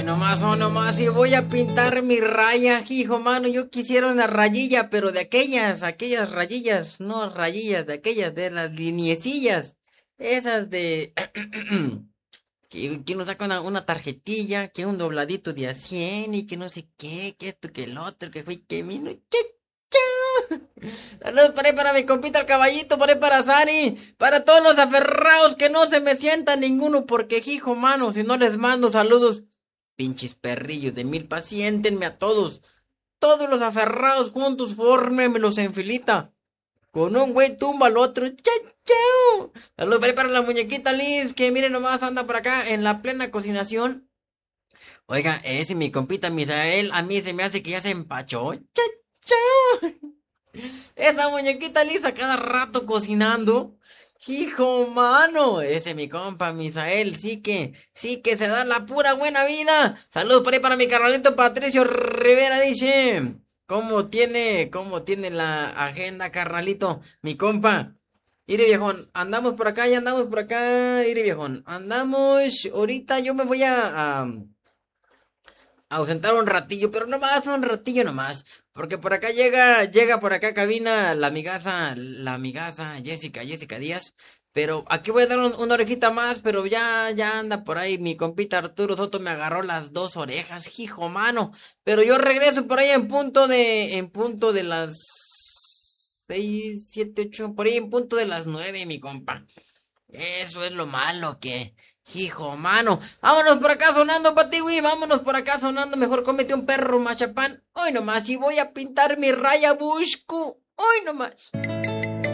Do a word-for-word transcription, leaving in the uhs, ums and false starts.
nomás, hoy nomás, y voy a pintar mi raya, hijo, mano. Yo quisiera una rayilla, pero de aquellas, aquellas rayillas, no rayillas, de aquellas, de las liniecillas. Esas de... que, que uno saca una, una tarjetilla, que un dobladito de a cien y que no sé qué, que esto, que el otro, que fue, que vino, cha, cha. Saludos por ahí para mi compita el caballito, por ahí para Sari, para todos los aferrados que no se me sienta ninguno, porque hijo, mano, si no les mando saludos. Pinches perrillos de mil, paciéntenme a todos. Todos los aferrados juntos, fórmemelos en filita. Con un güey tumba al otro. ¡Chao, chao! Saludos para, para la muñequita Liz, que miren nomás anda por acá en la plena cocinación. Oiga, ese mi compita Misael, a mí se me hace que ya se empachó. ¡Chao, chao! Esa muñequita Liz a cada rato cocinando. Hijo mano, ese mi compa Misael, sí que, sí que se da la pura buena vida. Saludos por ahí para mi carnalito Patricio Rivera, dice. ¿Cómo tiene, cómo tiene la agenda, carnalito? Mi compa. Ire viejón, andamos por acá, ya andamos por acá, Ire viejón. Andamos, ahorita yo me voy a, a ausentar un ratillo, pero nomás un ratillo nomás. Porque por acá llega, llega por acá a cabina la amigaza, la amigaza Jessica, Jessica Díaz. Pero aquí voy a dar un- una orejita más, pero ya, ya anda por ahí. Mi compita Arturo Soto me agarró las dos orejas, hijo mano. Pero yo regreso por ahí en punto de, en punto de las seis, siete, ocho, por ahí en punto de las nueve, mi compa. Eso es lo malo que, hijo, mano. Vámonos por acá sonando, Patiwi. Vámonos por acá sonando. Mejor cómete un perro machapán. Hoy nomás. Y voy a pintar mi raya busco. Hoy nomás.